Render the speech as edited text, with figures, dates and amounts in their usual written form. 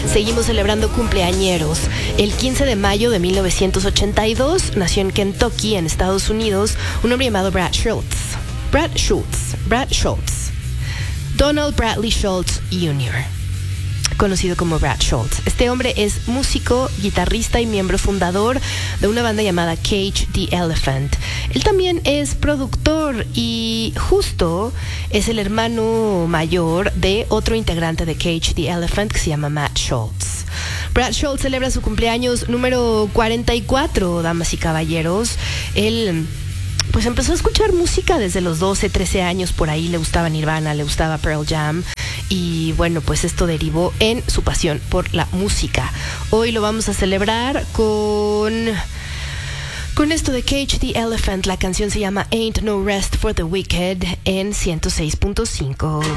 Seguimos celebrando cumpleañeros. El 15 de mayo de 1982 nació en Kentucky, en Estados Unidos, un hombre llamado Brad Schultz. Brad Schultz. Donald Bradley Schultz Jr., conocido como Brad Schultz. Este hombre es músico, guitarrista y miembro fundador de una banda llamada Cage the Elephant. Él también es productor y justo es el hermano mayor de otro integrante de Cage the Elephant que se llama Matt Schultz. Brad Schultz celebra su cumpleaños número 44, damas y caballeros. Él pues empezó a escuchar música desde los 12, 13 años, por ahí le gustaba Nirvana, le gustaba Pearl Jam, y bueno, pues esto derivó en su pasión por la música. Hoy lo vamos a celebrar con esto de Cage the Elephant. La canción se llama Ain't No Rest for the Wicked en 106.5.